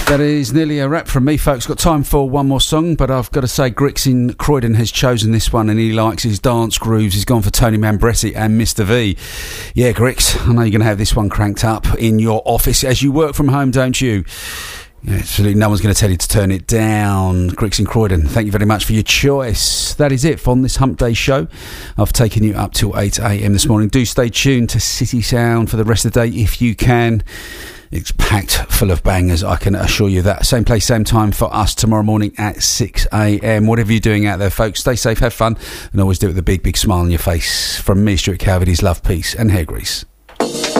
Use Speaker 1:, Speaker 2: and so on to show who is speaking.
Speaker 1: That is nearly a wrap from me, folks. Got time for one more song, but I've got to say Grix in Croydon has chosen this one and he likes his dance grooves. He's gone for Tony Mambretti and Mr. V. Yeah, Grix, I know you're going to have this one cranked up in your office as you work from home, don't you? Yeah, absolutely, no one's going to tell you to turn it down. Grix in Croydon, thank you very much for your choice. That is it for this Hump Day show. I've taken you up till 8 a.m. this morning. Do stay tuned to City Sound for the rest of the day if you can. It's packed full of bangers, I can assure you that. Same place, same time for us tomorrow morning at 6 a.m. Whatever you're doing out there, folks, stay safe, have fun, and always do it with a big, big smile on your face. From me, Stuart Calverdy's Love, Peace and Hair Grease.